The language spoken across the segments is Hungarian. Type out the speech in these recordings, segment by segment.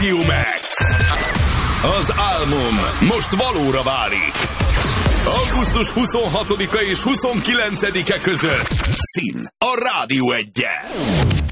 Max. Az álmom most valóra válik. Augusztus 26-a és 29-e között szín a Rádió 1-en.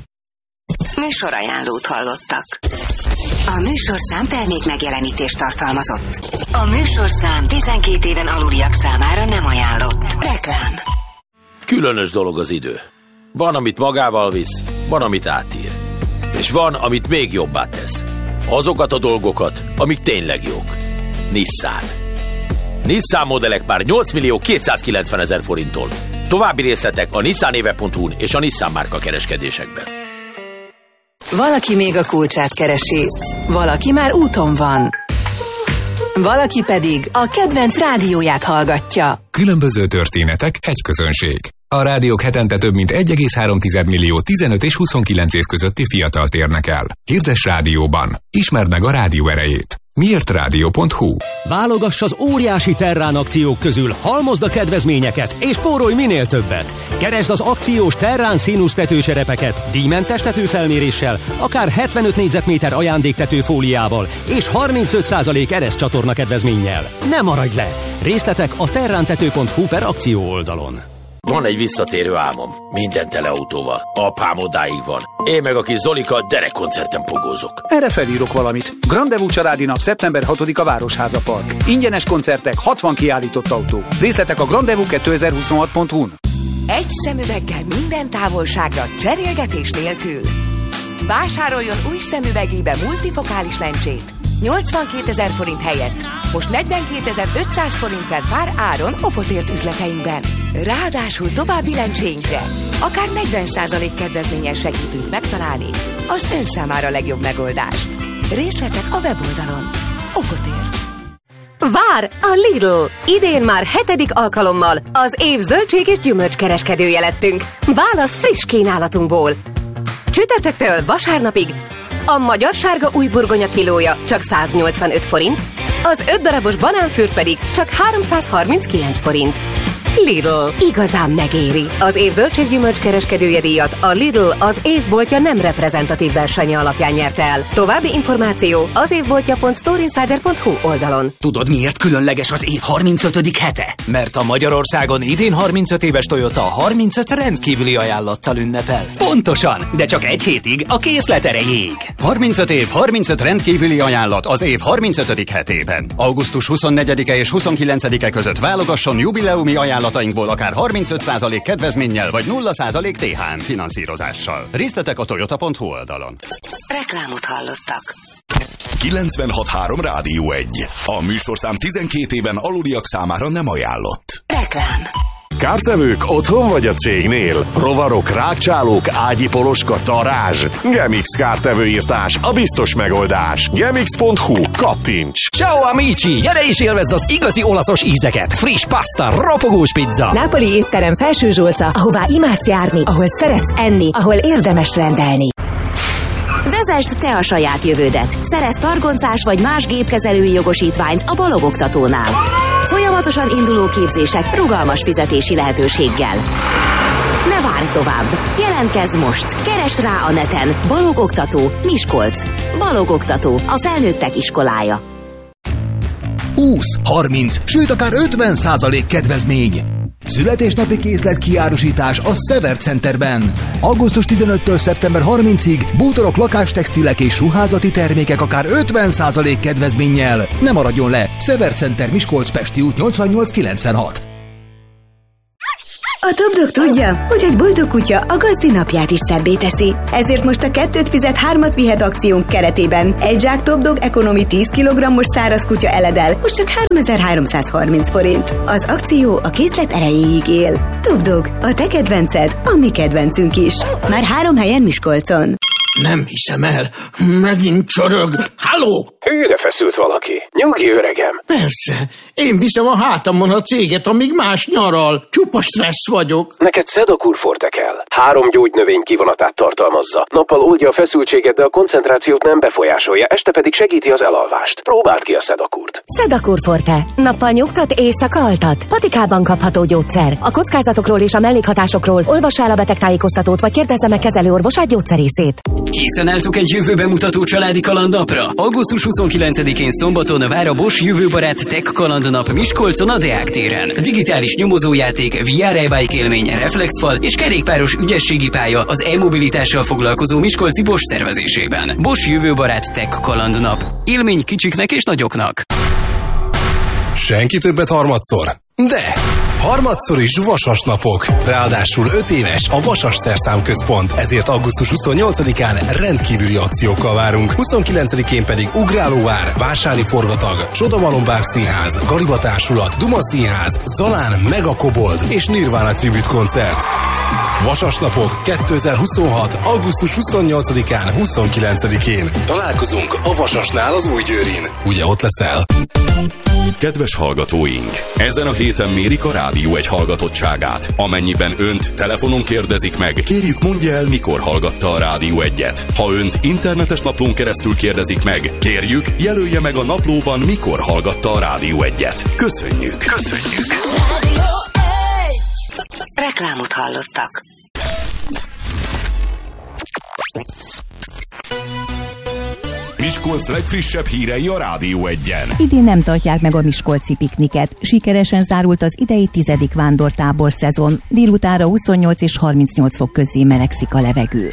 Műsorajánlót hallottak. A műsorszám termék megjelenítést tartalmazott. A műsorszám 12 éven aluliak számára nem ajánlott. Reklám. Különös dolog az idő. Van, amit magával visz, van, amit átír. És van, amit még jobbá tesz. Azokat a dolgokat, amik tényleg jók. Nissan. Nissan modellek már 8.290.000 forinttól. További részletek a nissanéve.hu-n és a Nissan márka kereskedésekben. Valaki még a kulcsát keresi, valaki már úton van. Valaki pedig a kedvenc rádióját hallgatja. Különböző történetek, egy közönség. A rádiók hetente több mint 1,3 millió 15 és 29 év közötti fiatalt érnek el. Hirdess rádióban. Ismerd meg a rádió erejét. Miért rádió.hu? Válogass az óriási Terrán akciók közül, halmozd a kedvezményeket, és spórolj minél többet. Keresd az akciós Terrán színusz tetőcserepeket, díjmentes tetőfelméréssel, akár 75 négyzetméter ajándéktetőfóliával, és 35% ereszcsatorna kedvezménnyel. Ne maradj le! Részletek a terrántető.hu/akció oldalon. Van egy visszatérő álmom. Minden tele autóval. Apám odáig van. Én meg a kis Zolika derekkoncerten pogózok. Erre felírok valamit. Grandevú családi nap szeptember 6-a Városháza Park. Ingyenes koncertek, 60 kiállított autó. Részletek a grandevú2026.hu-n. Egy szemüveggel minden távolságra, cserélgetés nélkül. Vásároljon új szemüvegébe multifokális lencsét. 82.000 forint helyett most 42.500 forint per pár áron ofotért üzleteinkben. Ráadásul további lencséinkre akár 40% kedvezménnyel segítünk megtalálni az ön számára legjobb megoldást. Részletek a weboldalon. Ofotért. Vár a Lidl! Idén már 7. alkalommal az év zöldség és gyümölcs kereskedője lettünk. Válasz friss kínálatunkból. Csütörtöktől vasárnapig a magyar sárga új burgonya kilója csak 185 forint, az 5 darabos banánfürt pedig csak 339 forint. Lidl. Igazán megéri. Az év zöldséggyümölcs kereskedője díjat a Lidl az évboltja nem reprezentatív versenye alapján nyerte el. További információ az évboltja.storeinsider.hu oldalon. Tudod, miért különleges az év 35. hete? Mert a Magyarországon idén 35 éves Toyota 35 rendkívüli ajánlattal ünnepel. Pontosan, de csak egy hétig a készlet erejéig. 35 év, 35 rendkívüli ajánlat az év 35. hetében. Augusztus 24-e és 29-e között válogasson jubileumi ajánlatainkból akár 35% kedvezménnyel vagy 0% THM finanszírozással. Részletek a toyota.hu oldalon. Reklámot hallottak. 96.3 Rádió 1. A műsorszám 12 éven aluliak számára nem ajánlott. Reklám. Kártevők otthon vagy a cégnél? Rovarok, rákcsálók, ágyipoloska, darázs. Gemix kártevőírtás, a biztos megoldás. Gemix.hu, kattints! Ciao amici! Gyere és élvezd az igazi olaszos ízeket! Friss pasta, ropogós pizza! Nápolyi étterem Felső Zsolca, ahová imádsz járni, ahol szeretsz enni, ahol érdemes rendelni. Vezesd te a saját jövődet. Szerezz targoncás vagy más gépkezelői jogosítványt a Balog Oktatónál. Folyamatosan induló képzések rugalmas fizetési lehetőséggel. Ne várj tovább! Jelentkezz most! Keresd rá a neten Balog Oktató, Miskolc. Balog Oktató, a felnőttek iskolája. 20, 30, sőt akár 50% kedvezmény. Születésnapi készlet kiárusítás a Sever Centerben. Augusztus 15-től szeptember 30-ig bútorok, lakástextilek és ruházati termékek akár 50% kedvezménnyel. Ne maradjon le! Sever Center, Miskolc, Pesti út 8896. A Topdog tudja, hogy egy boldog kutya a gazdi napját is szebbé teszi. Ezért most a 2 fizet 3 vihet akciónk keretében egy zsák Topdog Economy 10 kg-os száraz kutya eledel, most csak 3330 forint. Az akció a készlet erejéig él. Topdog, a te kedvenced, a mi kedvencünk is. Már 3 helyen Miskolcon. Nem hiszem el, megint csorog. Halló! Őre feszült valaki. Nyugi, öregem. Persze. Én viszem a hátamon a céget, amíg más nyaral. Csupa stressz vagyok. Neked Sedakur Forte kell. 3 gyógynövény kivonatát tartalmazza. Nappal oldja a feszültséget, de a koncentrációt nem befolyásolja, este pedig segíti az elalvást. Próbáld ki a Sedakurt. Sedakur Forte. Nappal nyugtat, éjszaka altat. Patikában kapható gyógyszer. A kockázatokról és a mellékhatásokról olvassa el a betegtájékoztatót, vagy kérdezze meg kezelőorvosát, gyógyszerészét. Készen álltuk egy jövőbe mutató családi kalandnapra? Augusztus 29-én szombaton vár a Bosch jövőbarát Tech kalandnap Miskolcon a Deák téren. Digitális nyomozójáték, VR e-bike élmény, reflexfal és kerékpáros ügyességi pálya az e-mobilitással foglalkozó miskolci Bosch szervezésében. Bosch jövőbarát Tech kalandnap. Élmény kicsiknek és nagyoknak. Senki többet harmadszor? De! Harmadszor is Vasas napok. Ráadásul 5 éves a Vasas Szerszámközpont. Ezért augusztus 28-án rendkívüli akciókkal várunk. 29-én pedig Ugrálóvár, Vásárli Forgatag, Csodamalom Színház, Galiba Társulat, Duma Színház, Zalán, Mega Kobold és Nirvana Tribute koncert. Vasas napok 2026. augusztus 28-án, 29-én. Találkozunk a Vasasnál az Újgyőrin. Ugye ott leszel? Kedves hallgatóink! Ezen a héten mérik a Rádió Egy hallgatottságát. Amennyiben önt telefonon kérdezik meg, kérjük mondja el, mikor hallgatta a Rádió Egyet. Ha önt internetes naplón keresztül kérdezik meg, kérjük, jelölje meg a naplóban, mikor hallgatta a Rádió Egyet. Köszönjük! Köszönjük! Reklámot hallottak. Miskolc legfrissebb hírei a Rádió Egyen. Idén nem tartják meg a miskolci pikniket. Sikeresen zárult az idei 10. vándortábor szezon. Délutánra 28 és 38 fok közé melegszik a levegő.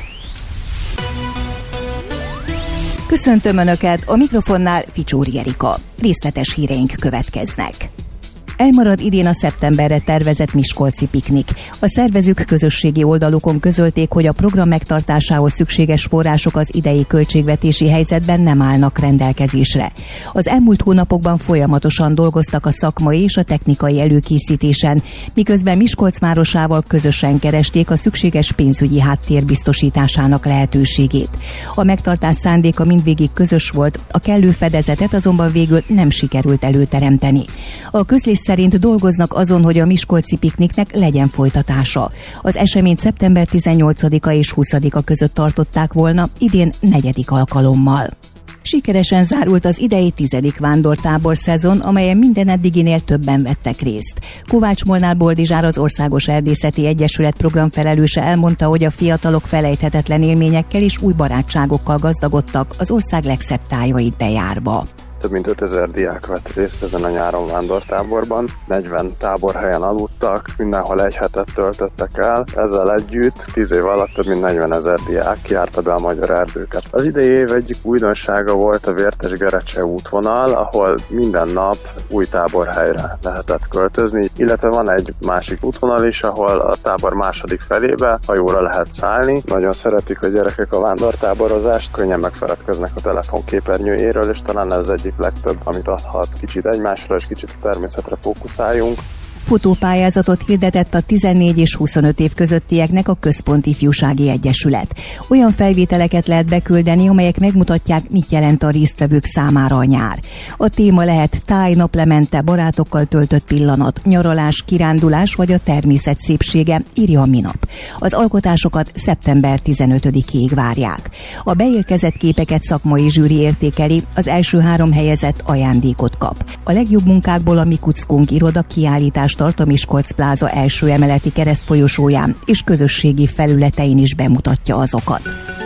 Köszöntöm Önöket, a mikrofonnál Ficsóri Erika. Részletes híreink következnek. Elmarad idén a szeptemberre tervezett miskolci piknik. A szervezők közösségi oldalukon közölték, hogy a program megtartásához szükséges források az idei költségvetési helyzetben nem állnak rendelkezésre. Az elmúlt hónapokban folyamatosan dolgoztak a szakmai és a technikai előkészítésen, miközben Miskolc városával közösen keresték a szükséges pénzügyi háttér biztosításának lehetőségét. A megtartás szándéka mindvégig közös volt, a kellő fedezetet azonban végül nem sikerült előteremteni. A közlés szerint dolgoznak azon, hogy a miskolci pikniknek legyen folytatása. Az eseményt szeptember 18-a és 20-a között tartották volna, idén 4. alkalommal. Sikeresen zárult az idei 10. vándortábor szezon, amelyen minden eddiginél többen vettek részt. Kovács Molnár Boldizsár, az Országos Erdészeti Egyesület programfelelőse elmondta, hogy a fiatalok felejthetetlen élményekkel és új barátságokkal gazdagodtak az ország legszebb tájait bejárva. Több mint 5000 diák vett részt ezen a nyáron vándortáborban, 40 táborhelyen aludtak, mindenhol egy hetet töltöttek el. Ezzel együtt 10 év alatt több mint 40 000 diák járta be a magyar erdőket. Az idei év egyik újdonsága volt a Vértes-Gerecse útvonal, ahol minden nap új táborhelyre lehetett költözni, illetve van egy másik útvonal is, ahol a tábor második felébe hajóra lehet szállni. Nagyon szeretik a gyerekek a vándortáborozást, könnyen megfeledkeznek a telefonképernyőjéről, és talán ez egyik legtöbb, amit adhat. Kicsit egymásra és kicsit a természetre fókuszáljunk. Futópályázatot hirdetett a 14 és 25 év közöttieknek a Központi Ifjúsági Egyesület. Olyan felvételeket lehet beküldeni, amelyek megmutatják, mit jelent a résztvevők számára a nyár. A téma lehet táj, naplemente, barátokkal töltött pillanat, nyaralás, kirándulás vagy a természet szépsége, írja a Minap. Az alkotásokat szeptember 15-ig várják. A beérkezett képeket szakmai zsűri értékeli, az első 3 helyezett ajándékot kap. A legjobb munkákból a Mi Kuckunk iroda kiállítás tart a Miskolc Pláza első emeleti keresztfolyosóján, és közösségi felületein is bemutatja azokat.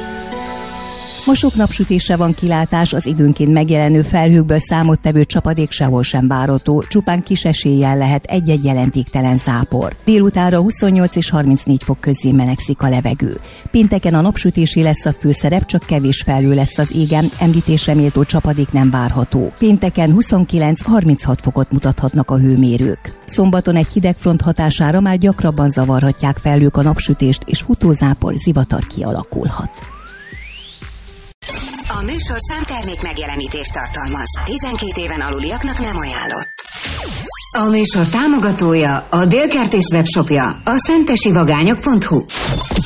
Ma sok napsütésre van kilátás, az időnként megjelenő felhőkből számottevő csapadék sehol sem várható, csupán kis eséllyel lehet egy-egy jelentéktelen zápor. Délutánra 28 és 34 fok közé melegszik a levegő. Pénteken a napsütésé lesz a főszerep, csak kevés felhő lesz az égen, említésre méltó csapadék nem várható. Pénteken 29-36 fokot mutathatnak a hőmérők. Szombaton egy hidegfront hatására már gyakrabban zavarhatják felhők a napsütést, és futózápor, zivatar kialakulhat. A műsorszám termék megjelenítést tartalmaz. 12 éven aluliaknak nem ajánlott. A műsor támogatója, a Dél Kertész webshopja, a szentesivagányok.hu.